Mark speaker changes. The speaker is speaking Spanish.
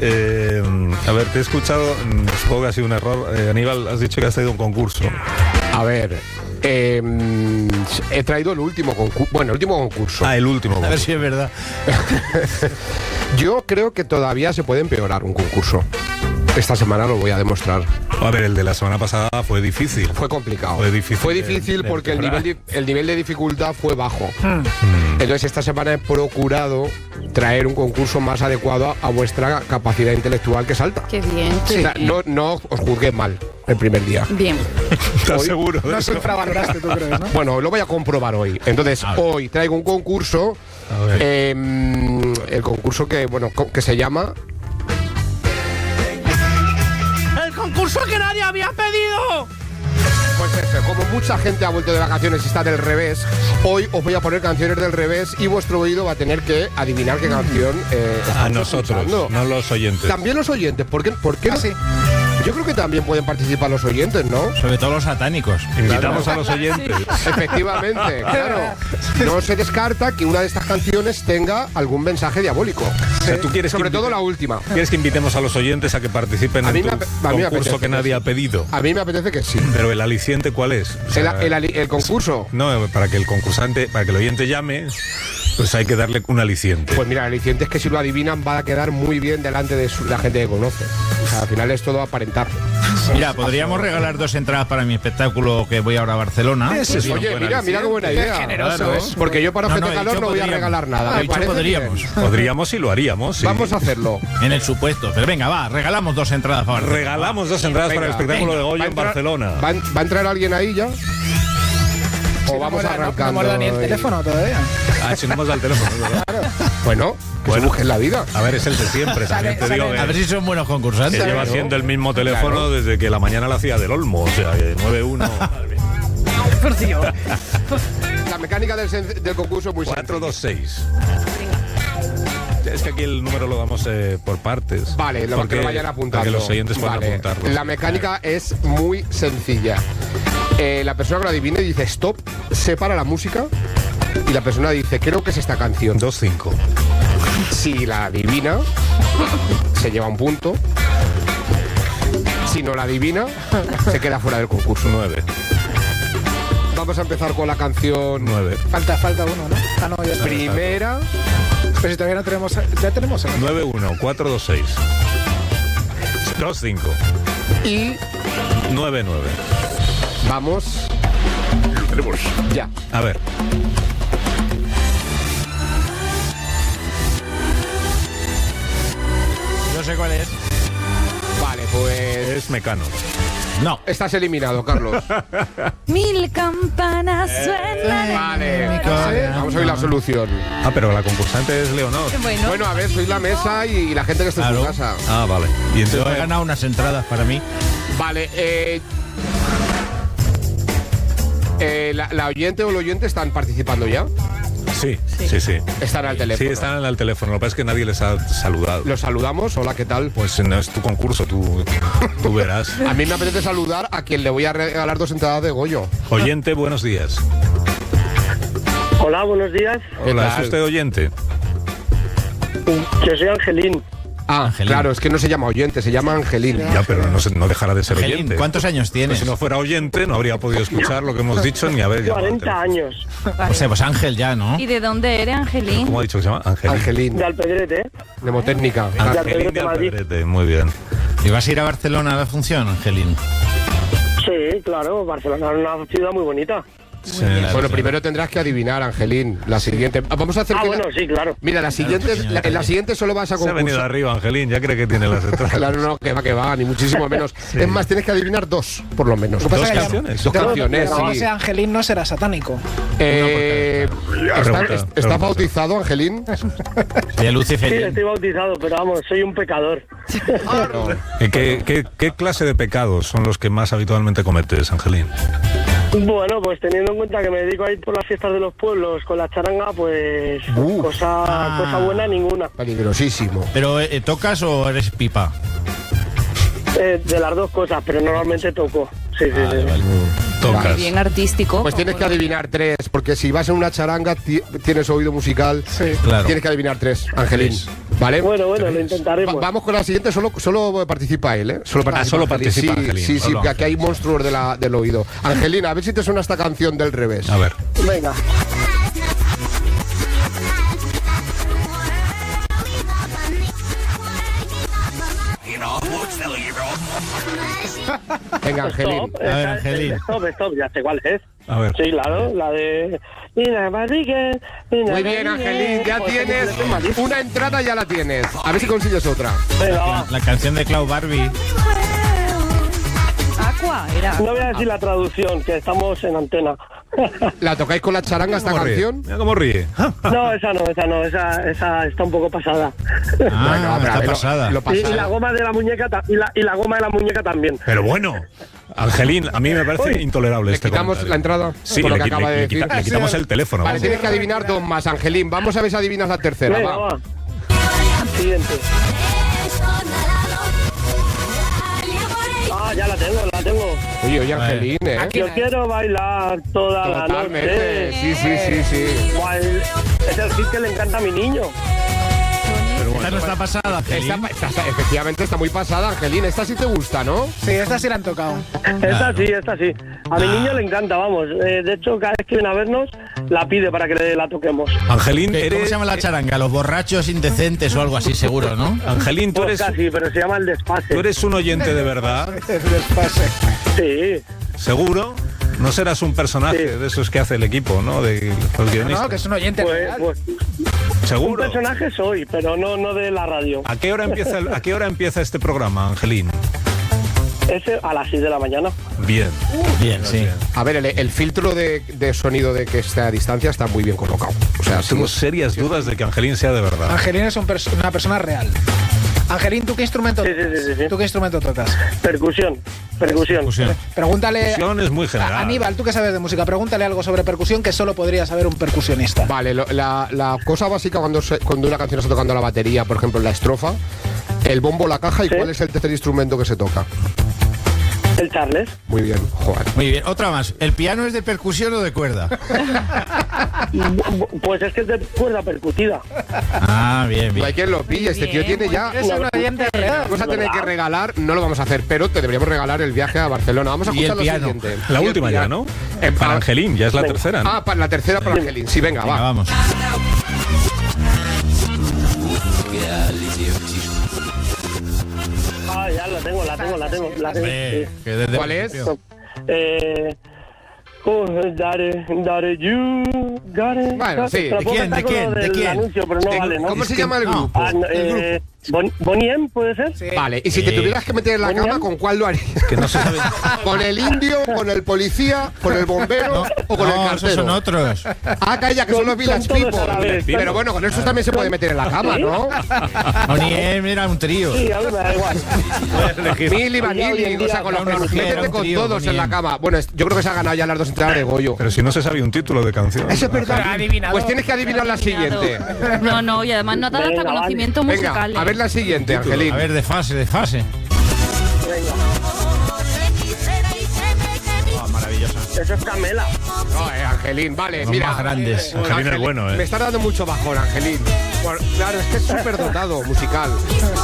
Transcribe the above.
Speaker 1: A ver, te he escuchado, supongo que ha sido un error. Aníbal, has dicho que has traído un concurso.
Speaker 2: A ver, he traído el último concurso. Bueno, el último concurso.
Speaker 1: Ah, el último concurso.
Speaker 3: A ver si es verdad.
Speaker 2: Yo creo que todavía se puede empeorar un concurso. Esta semana lo voy a demostrar.
Speaker 1: A ver, el de la semana pasada fue difícil.
Speaker 2: Fue complicado.
Speaker 1: Fue difícil de
Speaker 2: porque el nivel de dificultad fue bajo. Entonces esta semana he procurado traer un concurso más adecuado a vuestra capacidad intelectual, que es alta.
Speaker 4: Qué bien.
Speaker 2: Sí, no os juzgué mal el primer día.
Speaker 4: Bien.
Speaker 1: ¿Estás seguro?
Speaker 5: No se infravaloraste, tú crees, ¿no?
Speaker 2: Bueno, lo voy a comprobar hoy. Entonces, hoy traigo un concurso.
Speaker 1: A ver.
Speaker 2: El concurso que se llama...
Speaker 3: ¡El concurso que nadie había pedido!
Speaker 2: Pues eso, como mucha gente ha vuelto de vacaciones y está del revés, hoy os voy a poner canciones del revés y vuestro oído va a tener que adivinar qué canción
Speaker 1: A nosotros,
Speaker 2: escuchando.
Speaker 1: no los oyentes.
Speaker 2: También los oyentes, ¿por qué no?
Speaker 5: Sí.
Speaker 2: Yo creo que también pueden participar los oyentes, ¿no?
Speaker 3: Sobre todo los satánicos.
Speaker 1: Invitamos a los oyentes.
Speaker 2: Efectivamente, claro. No se descarta que una de estas canciones tenga algún mensaje diabólico.
Speaker 1: O sea, ¿tú quieres
Speaker 2: Sobre
Speaker 1: que
Speaker 2: todo la última.
Speaker 1: ¿Quieres que invitemos a los oyentes a que participen
Speaker 2: A mí
Speaker 1: en tu
Speaker 2: me apetece
Speaker 1: concurso que nadie
Speaker 2: sí.
Speaker 1: ha pedido?
Speaker 2: A mí me apetece que sí.
Speaker 1: Pero el aliciente, ¿cuál es? O sea,
Speaker 2: El concurso.
Speaker 1: No, para que el concursante, para que el oyente llame, pues hay que darle un aliciente.
Speaker 2: Pues mira, el aliciente es que si lo adivinan va a quedar muy bien delante de la gente que conoce. O sea, al final es todo aparentar.
Speaker 3: Mira, podríamos regalar 2 entradas para mi espectáculo que voy ahora a Barcelona.
Speaker 2: Oye, mira qué buena idea.
Speaker 5: Qué generoso,
Speaker 2: Claro,
Speaker 5: ¿eh?
Speaker 2: Porque yo para Ojete
Speaker 3: he
Speaker 2: Calor
Speaker 3: dicho
Speaker 2: no voy a
Speaker 3: podríamos.
Speaker 2: regalar nada.
Speaker 3: He
Speaker 2: Me
Speaker 3: dicho
Speaker 2: parece
Speaker 3: podríamos.
Speaker 2: bien.
Speaker 1: Podríamos y lo haríamos. Sí.
Speaker 2: Vamos a hacerlo.
Speaker 3: En el supuesto. Pero venga, va, regalamos 2 entradas para Barcelona.
Speaker 1: Regalamos 2 entradas para el
Speaker 2: Venga,
Speaker 1: espectáculo de Goyo
Speaker 2: ¿Va a
Speaker 1: en
Speaker 2: entrar-
Speaker 1: Barcelona.
Speaker 2: ¿Va a entrar alguien ahí ya? ¿O vamos
Speaker 5: No
Speaker 2: arrancando?
Speaker 5: hemos dado ni el teléfono todavía.
Speaker 1: Ah, si no hemos dado el teléfono, ¿verdad?
Speaker 2: Bueno, pues busquen la vida.
Speaker 1: A ver, es el de siempre. También te digo
Speaker 3: A ver
Speaker 1: que
Speaker 3: si son buenos concursantes.
Speaker 1: lleva siendo el mismo teléfono desde que la mañana la hacía del Olmo. O sea, 91
Speaker 5: Por Dios.
Speaker 2: La mecánica del concurso es muy sencilla.
Speaker 1: 426. Es que aquí el número lo damos por partes.
Speaker 2: Vale, lo que lo vayan apuntando.
Speaker 1: Para que los oyentes puedan
Speaker 2: Vale.
Speaker 1: apuntarlo.
Speaker 2: La mecánica es muy sencilla. La persona que lo adivine dice stop, separa la música y la persona dice creo que es esta canción.
Speaker 1: 25.
Speaker 2: Si la adivina, se lleva un punto. Si no la adivina, se queda fuera del concurso.
Speaker 1: 9.
Speaker 2: Vamos a empezar con la canción
Speaker 1: 9.
Speaker 5: Falta uno, ¿no? Ah, no, ya está.
Speaker 2: primera.
Speaker 5: Pero si todavía no tenemos... Ya tenemos.
Speaker 1: 9-1, 4-2-6. 2-5.
Speaker 2: Y
Speaker 1: 9-9.
Speaker 2: vamos. Ya.
Speaker 1: A ver.
Speaker 3: Yo sé cuál es.
Speaker 2: Vale, pues.
Speaker 1: Es Mecano.
Speaker 3: No.
Speaker 2: Estás eliminado, Carlos.
Speaker 4: 1000 campanas suenan.
Speaker 2: Vale. Vamos a oír la solución.
Speaker 1: Ah, pero la concursante es Leonor.
Speaker 4: Bueno,
Speaker 2: Bueno, a ver, sois la mesa y la gente que está en su
Speaker 3: Claro.
Speaker 2: casa.
Speaker 1: Ah, vale. Y
Speaker 3: Yo
Speaker 1: entonces
Speaker 3: he ganado unas entradas para mí.
Speaker 2: Vale, la oyente o el oyente están participando ya.
Speaker 1: sí.
Speaker 2: Están al
Speaker 1: Sí,
Speaker 2: teléfono.
Speaker 1: están al teléfono. Lo que pasa es que nadie les ha saludado.
Speaker 2: Los saludamos. Hola, ¿qué tal?
Speaker 1: Pues no es tu concurso, tú verás.
Speaker 2: A mí me apetece saludar a quien le voy a regalar 2 entradas de Goyo.
Speaker 1: Oyente, buenos días.
Speaker 6: Hola, buenos días.
Speaker 1: Hola,
Speaker 2: tal?
Speaker 1: ¿es usted oyente?
Speaker 6: Yo soy Angelín.
Speaker 2: Ah,
Speaker 3: Angelín.
Speaker 2: claro, es que no se llama oyente, se llama Angelín.
Speaker 1: Ya, pero no dejará de ser
Speaker 3: Angelín,
Speaker 1: oyente.
Speaker 3: ¿cuántos años
Speaker 1: Pues
Speaker 3: tienes?
Speaker 1: si no fuera oyente, no habría podido escuchar lo que hemos dicho ni haber llamado.
Speaker 6: 40 años.
Speaker 3: O sea, pues Ángel ya, ¿no?
Speaker 4: ¿y de dónde eres, Angelín?
Speaker 1: ¿Cómo ha dicho que se llama? Angelín.
Speaker 2: Angelín,
Speaker 6: De Alpedrete.
Speaker 2: mnemotécnica.
Speaker 1: Angelín de Alpedrete, muy bien.
Speaker 3: ¿Y vas a ir a Barcelona a la función, Angelín?
Speaker 6: Sí, claro. Barcelona es una ciudad muy bonita.
Speaker 1: Sí,
Speaker 2: Bueno, primero tendrás que adivinar, Angelín. La siguiente. Vamos a hacer que
Speaker 6: Bueno, sí, claro.
Speaker 2: Mira, la siguiente, en la siguiente solo vas a
Speaker 1: se ha venido
Speaker 2: concursar.
Speaker 1: arriba, Angelín, ya cree que tiene las entradas.
Speaker 2: Claro, no, que va, ni muchísimo menos. Es más, tienes que adivinar 2, por lo menos.
Speaker 5: Lo que pasa
Speaker 1: ¿Dos
Speaker 5: es que
Speaker 1: canciones?
Speaker 2: Dos canciones,
Speaker 5: Como
Speaker 2: sí.
Speaker 5: sea Angelín, no será satánico.
Speaker 1: Pregunta.
Speaker 2: ¿Está bautizado, Angelín?
Speaker 3: Y a Lucy
Speaker 6: Sí,
Speaker 3: Felín.
Speaker 6: estoy bautizado, pero vamos, soy un pecador.
Speaker 1: ¿Qué clase de pecados son los que más habitualmente cometes, Angelín?
Speaker 6: Bueno, pues teniendo en cuenta que me dedico a ir por las fiestas de los pueblos con la charanga, pues cosa buena ninguna.
Speaker 2: Peligrosísimo.
Speaker 3: ¿Pero tocas o eres pipa?
Speaker 6: De las dos cosas, pero normalmente toco. Sí, sí, sí.
Speaker 1: Tocas.
Speaker 4: Bien artístico.
Speaker 2: Pues tienes que adivinar 3, porque si vas en una charanga, tienes oído musical.
Speaker 5: Sí.
Speaker 3: Claro.
Speaker 2: Tienes que adivinar 3, Angelín.
Speaker 3: Tres.
Speaker 2: ¿Vale?
Speaker 6: Bueno, lo intentaremos.
Speaker 2: Vamos con la siguiente, solo participa él, ¿eh? Solo
Speaker 1: participa Angelín.
Speaker 2: Sí,
Speaker 3: Solo
Speaker 2: que aquí hay monstruos del oído. Angelina, a ver si te suena esta canción del revés.
Speaker 1: A ver.
Speaker 6: Venga.
Speaker 2: Venga, Angelín.
Speaker 6: Stop,
Speaker 3: A ver, Angelín.
Speaker 6: Stop, ya sé cuál es.
Speaker 1: A ver.
Speaker 6: Sí, claro, la de...
Speaker 2: Muy bien, Angelín, ya
Speaker 6: Pues
Speaker 2: tienes una entrada, ya la tienes. A ver si consigues otra.
Speaker 6: Venga, va.
Speaker 3: La canción de Clau Barbie.
Speaker 4: Aqua, era.
Speaker 6: No voy a decir la traducción, que estamos en antena.
Speaker 2: ¿La tocáis con la charanga esta
Speaker 1: ¿Cómo ríe?
Speaker 2: canción?
Speaker 1: Mira cómo ríe.
Speaker 6: No, esa está un poco pasada.
Speaker 3: Ah,
Speaker 2: pero a
Speaker 3: está
Speaker 2: ver,
Speaker 3: pasada.
Speaker 2: lo
Speaker 6: Y
Speaker 2: pasa.
Speaker 6: la goma de la muñeca y la goma de la muñeca también.
Speaker 1: Pero bueno, Angelín, a mí me parece intolerable
Speaker 2: ¿Le
Speaker 1: este
Speaker 2: quitamos
Speaker 1: comentario.
Speaker 2: la entrada?
Speaker 1: Sí,
Speaker 2: Por lo
Speaker 1: le,
Speaker 2: que acaba de decir.
Speaker 1: le quitamos el teléfono.
Speaker 2: Vale,
Speaker 1: vamos.
Speaker 2: tienes que adivinar dos más, Angelín. Vamos a ver si adivinas la tercera.
Speaker 6: Venga,
Speaker 2: Va.
Speaker 6: va. Siguiente. Ah, ya la tengo.
Speaker 2: Oye, Angelín, ¿eh?
Speaker 6: Yo quiero bailar toda la
Speaker 2: Totalmente.
Speaker 6: noche.
Speaker 2: Sí.
Speaker 6: Guau, es el hit que le encanta a mi niño.
Speaker 3: Esta no está pasada, Angelín.
Speaker 2: Efectivamente está muy pasada, Angelín. Esta sí te gusta, ¿no?
Speaker 5: Sí, esta sí la han tocado.
Speaker 6: Esta sí. A mi niño le encanta, vamos. De hecho, cada vez que viene a vernos, la pide para que la toquemos.
Speaker 1: Angelín,
Speaker 3: ¿Cómo
Speaker 1: eres...
Speaker 3: se llama la charanga? Los borrachos indecentes o algo así, seguro, ¿no?
Speaker 1: Angelín, tú
Speaker 6: Pues
Speaker 1: eres,
Speaker 6: casi, pero se llama El Despase.
Speaker 1: tú eres un oyente de verdad,
Speaker 5: Despase.
Speaker 6: Sí.
Speaker 1: ¿seguro? No serás un personaje
Speaker 6: Sí.
Speaker 1: de esos que hace el equipo, ¿no? De los guionistas.
Speaker 5: No, que es un oyente real.
Speaker 6: Pues un
Speaker 1: ¿Seguro?
Speaker 6: personaje soy, pero no de la radio.
Speaker 1: ¿A qué hora empieza este programa, Angelín?
Speaker 6: Ese a las 6 de la mañana.
Speaker 1: Bien.
Speaker 3: Bien, sí.
Speaker 2: A ver, el filtro de sonido de que esté a distancia está muy bien colocado. O sea,
Speaker 1: Tengo serias dudas de que Angelín sea de verdad.
Speaker 5: Angelín es una persona real. Angelín, ¿tú qué instrumento
Speaker 6: Sí.
Speaker 5: ¿Tú qué instrumento tocas?
Speaker 6: Percusión.
Speaker 3: Fusión.
Speaker 5: Pregúntale
Speaker 1: Percusión es muy
Speaker 5: a
Speaker 1: general.
Speaker 5: Aníbal, tú que sabes de música, pregúntale algo sobre percusión que solo podría saber un percusionista.
Speaker 2: Vale, la cosa básica cuando una canción está tocando la batería, por ejemplo, en la estrofa, el bombo, la caja, ¿y
Speaker 6: Sí.
Speaker 2: cuál es el tercer instrumento que se toca?
Speaker 6: El Charles.
Speaker 2: Muy bien, joder.
Speaker 3: Muy bien, otra más. ¿El piano es de percusión o de cuerda?
Speaker 6: Pues es que es de cuerda percutida.
Speaker 3: Ah, bien,
Speaker 2: No hay
Speaker 3: bien.
Speaker 2: quien lo pille, este tío tiene ya...
Speaker 5: Es un oyente real.
Speaker 2: Vamos a tener que regalar, no lo vamos a hacer, pero te deberíamos regalar el viaje a Barcelona. Vamos a
Speaker 3: Y el
Speaker 2: escuchar lo
Speaker 3: piano.
Speaker 2: siguiente.
Speaker 1: La
Speaker 2: Y el
Speaker 1: última ya,
Speaker 2: piano.
Speaker 1: ¿no? Para Angelín, ya es la
Speaker 6: Venga.
Speaker 1: tercera, ¿no?
Speaker 2: Ah, para la tercera para Angelín. Sí, venga,
Speaker 3: Venga,
Speaker 2: va.
Speaker 3: vamos.
Speaker 6: Ah, ya la tengo. Sí.
Speaker 3: Que desde
Speaker 2: ¿Cuál
Speaker 3: el
Speaker 2: es?
Speaker 3: principio.
Speaker 6: Daddy, you got it.
Speaker 2: Bueno, sí.
Speaker 6: Te lo
Speaker 3: ¿De
Speaker 6: puedo
Speaker 3: quién?
Speaker 6: cantar
Speaker 3: ¿De
Speaker 6: con
Speaker 3: quién?
Speaker 6: lo
Speaker 3: ¿De
Speaker 6: del
Speaker 3: quién?
Speaker 6: anuncio, pero no vale, ¿no?
Speaker 2: ¿Cómo
Speaker 3: Es
Speaker 2: se
Speaker 3: que
Speaker 2: llama el
Speaker 3: no.
Speaker 2: grupo?
Speaker 6: Ah, no, Bonnie M, ¿puede ser?
Speaker 5: Sí.
Speaker 2: Vale, y si te
Speaker 3: Sí.
Speaker 2: tuvieras que meter en la cama, ¿con cuál lo harías?
Speaker 1: Que no se sabe.
Speaker 2: ¿Con el indio, con el policía, con el bombero o con el
Speaker 3: No, esos
Speaker 2: cartero?
Speaker 3: son otros.
Speaker 2: Ah, calla, que son los
Speaker 6: Con
Speaker 2: Village
Speaker 6: todos
Speaker 2: People.
Speaker 6: a la vez.
Speaker 2: Pero bueno, con estos también se puede meter en la cama, ¿no?
Speaker 3: Bonnie era un trío.
Speaker 6: Sí, a mí me da igual.
Speaker 2: Mili,
Speaker 6: hoy
Speaker 2: Vanilli,
Speaker 6: en
Speaker 2: o sea,
Speaker 6: día
Speaker 2: con los
Speaker 3: era una mujer,
Speaker 2: métete
Speaker 3: era un
Speaker 2: con
Speaker 3: trío,
Speaker 2: todos en la
Speaker 3: Bonnie.
Speaker 2: cama. Bueno, yo creo que se ha ganado ya las dos entradas de Goyo.
Speaker 1: Pero si no se sabe un título de canción.
Speaker 2: Eso es verdad.
Speaker 5: Ha adivinado.
Speaker 2: Pues tienes que adivinar la siguiente.
Speaker 4: No, y además no ha dado hasta
Speaker 6: Venga, vale.
Speaker 4: conocimiento
Speaker 2: Venga,
Speaker 4: musical.
Speaker 2: a ver la siguiente, Angelín.
Speaker 3: A ver, de fase. Oh, maravillosa.
Speaker 6: Eso es Camela.
Speaker 2: No, Angelín, vale,
Speaker 3: Los
Speaker 2: mira.
Speaker 3: más grandes.
Speaker 1: Angelín es bueno, ¿eh?
Speaker 2: Me está dando mucho bajón, Angelín. Claro, es que es súper dotado musical.